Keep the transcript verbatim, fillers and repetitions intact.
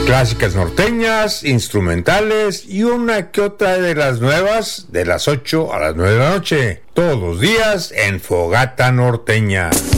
Clásicas norteñas, instrumentales y una que otra de las nuevas de las ocho a las nueve de la noche. Todos los días en Fogata Norteña.